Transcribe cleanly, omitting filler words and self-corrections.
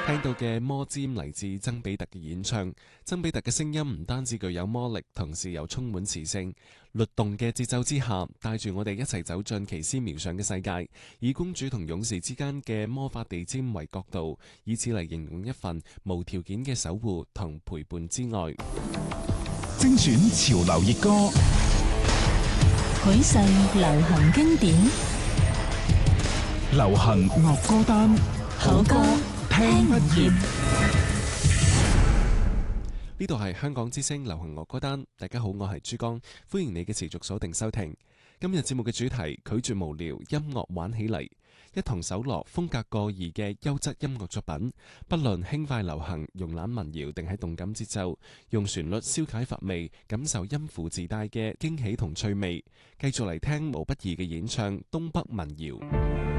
聽到嘅魔尖嚟自曾比特嘅演唱，曾比特嘅聲音唔單止具有魔力，同時又充滿磁性。律動嘅節奏之下，帶住我哋一齊走進奇思妙想嘅世界，以公主同勇士之間嘅魔法地氈為角度，以此嚟形容一份無條件嘅守護同陪伴之愛。 精選潮流熱歌， 許世流行經典， 流行樂歌單， 好歌聽不厭。 呢度係香港之聲流行樂歌單，大家好，我係珠江，歡迎你嘅持續鎖定收聽。今日節目嘅主題拒絕無聊，音樂玩起嚟，一同搜羅風格各異嘅優質音樂作品，不論輕快流行、慵懶民謠定係動感節奏，用旋律消解乏味，感受音符自帶嘅驚喜同趣味。繼續嚟聽毛不易嘅演唱東北民謠。